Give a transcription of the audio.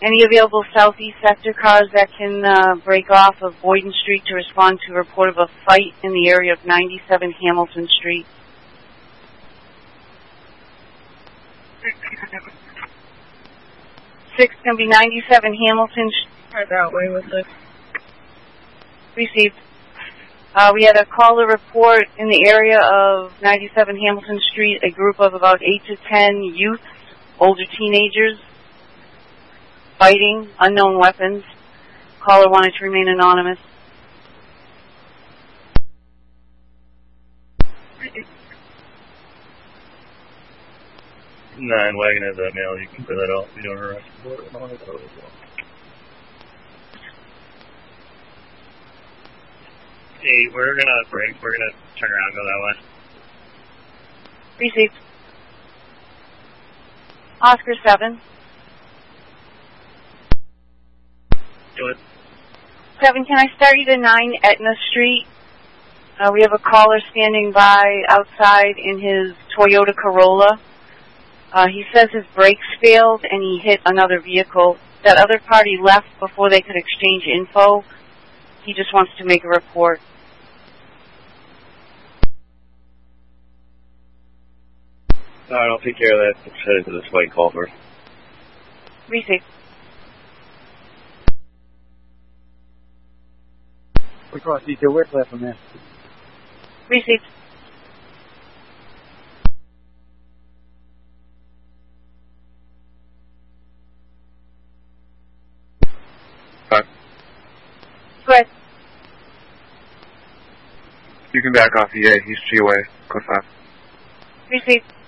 Any available southeast sector cars that can break off of Boyden Street to respond to a report of a fight in the area of 97 Hamilton Street. Six going to be 97 Hamilton Street. Right that way with it. Received. We had a caller report in the area of 97 Hamilton Street, a group of about 8 to 10 youths, older teenagers, fighting, unknown weapons. Caller wanted to remain anonymous. Nine Wagon has that mail. You can put that off. You don't arrest for it. I'll have that as well. Hey, we're gonna break. We're gonna turn around and go that way. Received. Oscar 7. Do it. 7, can I start you to 9 Etna Street? We have a caller standing by outside in his Toyota Corolla. He says his brakes failed and he hit another vehicle. That other party left before they could exchange info. He just wants to make a report. Alright, I'll take care of that. Let's head into this white call first. Received. We cross detail, we're clear from there. Received. Alright. Go ahead. You can back off EA. He's G-Way. Code 5. Received.